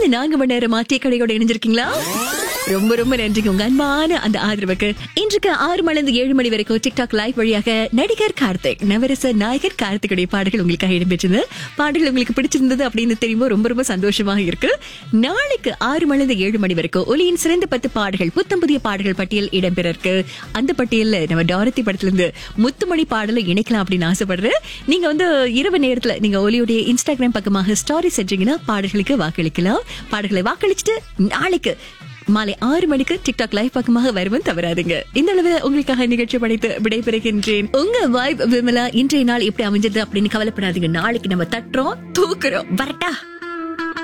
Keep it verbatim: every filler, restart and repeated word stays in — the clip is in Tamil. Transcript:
இருபத்தி நான்கு மணி நேரம் மாற்றிய கடையோட இணைஞ்சிருக்கீங்களா? ரொம்ப ரொம்ப நன்றிங்க உங்க அன்பான அந்த ஆதரவுக்கு. இன்றைக்கு ஆறு மணிலிருந்து ஏழு மணி வரைக்கும் டிக்டாக் லைவ் வழியாக நடிகர் கார்த்திக், நவரச நாயகர் கார்த்திக்குடைய பாடல்கள் உங்களுக்காக இடம்பெற்றது. பாடல்கள் உங்களுக்கு பிடிச்சிருந்தது அப்படின்னு தெரியும்போது ரொம்ப ரொம்ப சந்தோஷமாக இருக்கு. நாளைக்கு ஆறு மணிலிருந்து ஏழு மணி வரைக்கும் ஒலியின் சிறந்த பத்து பாடல்கள், புத்தம் புதிய பாடல்கள் பட்டியல் இடம்பெற இருக்கு. அந்த பட்டியல்ல நம்ம டாரத்தி படத்துல இருந்து முத்துமணி பாடலை இணைக்கலாம் அப்படின்னு ஆசைப்படுறேன். நீங்க வந்து இரவு நேரத்துல நீங்க ஒலியுடைய இன்ஸ்டாகிராம் பக்கமாக ஸ்டோரி செஞ்சீங்கன்னா பாடல்களுக்கு வாக்களிக்கலாம். பாடல்களை வாக்களிச்சுட்டு நாளைக்கு மாலை ஆறு மணிக்கு டிக்டாக் லைவ் பக்கமாக வருவன் தவறாதுங்க. இந்த அளவுல உங்களுக்காக நிகழ்ச்சி படைத்து விடைபெறுகின்றேன். உங்க வைப் விமலா. இன்றைய நாள் எப்படி அமைஞ்சது அப்படின்னு கவலைப்படாதீங்க. நாளைக்கு நம்ம தட்டுறோம், தூக்குறோம். வரட்டா?